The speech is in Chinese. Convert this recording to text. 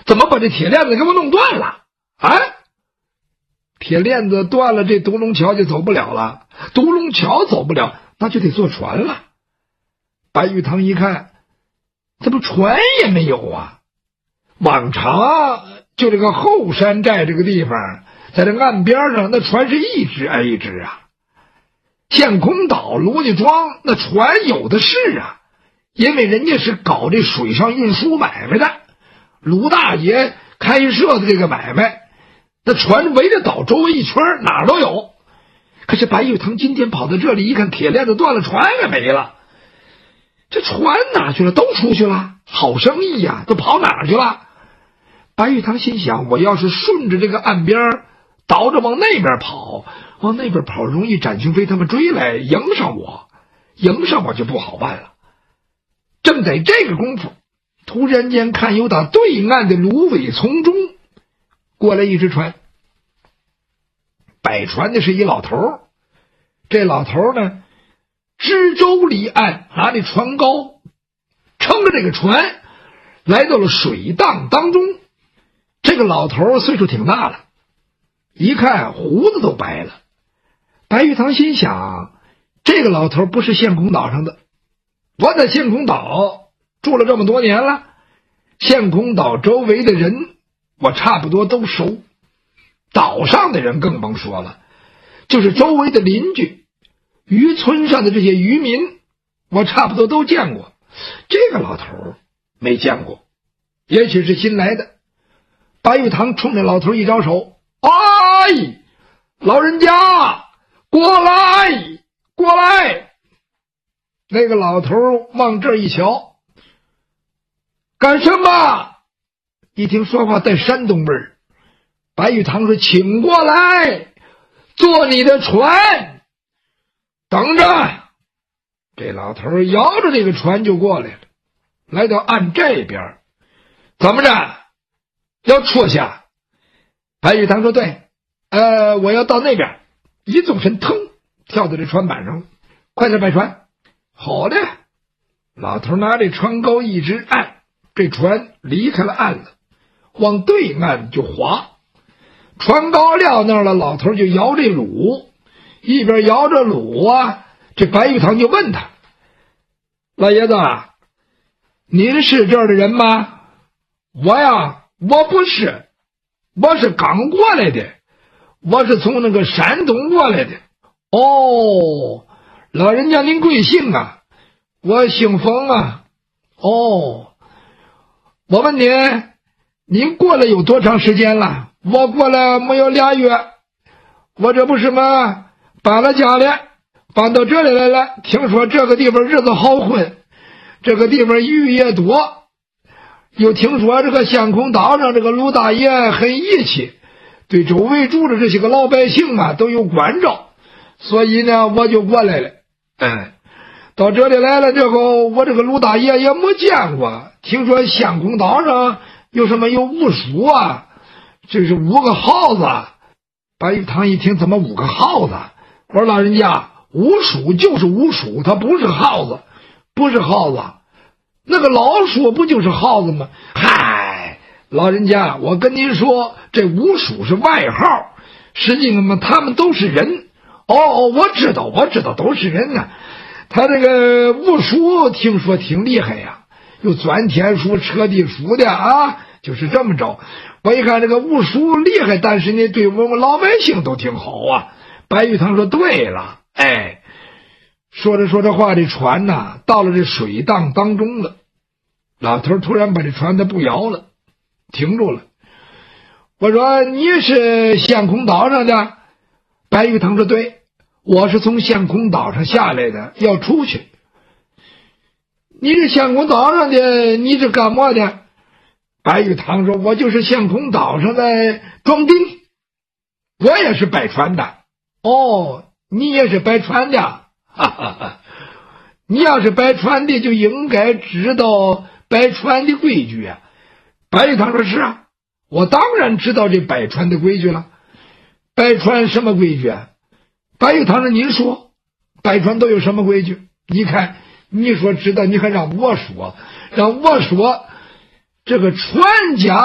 怎么把这铁链子给我弄断了？啊！铁链子断了，这独龙桥就走不了了。独龙桥走不了，那就得坐船了。白玉堂一看，这不船也没有啊！往常就这个后山寨这个地方，在这岸边上，那船是一只挨一只啊。县空岛、罗家庄那船有的是啊，因为人家是搞这水上运输买卖的，卢大爷开设的这个买卖，那船围着岛周围一圈，哪儿都有。可是白玉堂今天跑到这里一看，铁链子断了，船也没了。这船哪去了？都出去了，好生意呀，都跑哪儿去了？白玉堂心想，我要是顺着这个岸边倒着往那边跑，往那边跑容易展雄飞他们追来，迎上我就不好办了。正在这个功夫，突然间看有打对岸的芦苇丛中过来一只船，摆船的是一老头。这老头呢，支舟离岸，拿着船篙撑着这个船来到了水荡当中。这个老头岁数挺大了，一看胡子都白了。白玉堂心想，这个老头不是县空岛上的，我在县空岛住了这么多年了，县空岛周围的人我差不多都熟，岛上的人更甭说了，就是周围的邻居，渔村上的这些渔民我差不多都见过，这个老头没见过，也许是新来的。白玉堂冲着老头一招手，哎，老人家过来过来。那个老头往这一瞧，干什么？一听说话带山东味儿，白玉堂说，请过来坐你的船，等着。这老头摇着这个船就过来了，来到岸这边。怎么着，要出下？白玉堂说，对，我要到那边。一纵身腾跳到这船板上，快点摆船。好的。老头拿这船钩一直按，这船离开了岸了，往对岸就划。船钩撂那儿了，老头就摇这橹，一边摇着橹啊，这白玉堂就问他，老爷子，您是这儿的人吗？我呀，我不是，我是刚过来的，我是从那个山东过来的。哦，老人家您贵姓啊？我姓冯啊。哦，我问您过来有多长时间了？我过来没有2月，我这不是嘛，搬了家了，搬到这里来了。听说这个地方日子好混，这个地方鱼也多，又听说这个县空岛上这个卢大爷很义气，对周围住的这些个老百姓啊都有关照，所以呢我就过来了。到这里来了之后，我这个卢大爷也没见过，听说县空岛上有什么有5署啊，这是5个号子。白玉堂一听，怎么5个号子？我说老人家，5署就是5署，它不是号子，不是号子。那个老鼠不就是耗子吗？嗨，老人家，我跟您说，这5署是外号，实际上他们都是人。哦，我知道都是人呢。他这个5署听说挺厉害呀，有钻天术、扯地术的啊，就是这么着。我一看这个5署厉害，但是呢，对我们老百姓都挺好啊。白玉堂说，对了，说着说着话，这船呐，到了这水荡当中了。老头突然把这船的不摇了，停住了。我说，你是县空岛上的？白玉堂说，对，我是从县空岛上下来的，要出去。你是县空岛上的，你是干嘛的？白玉堂说，我就是县空岛上的庄丁，我也是摆船的。哦，你也是摆船的？哈哈哈，你要是摆船的，就应该知道摆船的规矩啊。白玉堂说，是啊，我当然知道这摆船的规矩了。摆船什么规矩啊？白玉堂说，您说摆船都有什么规矩？你看你说知道，你还让我说这个船家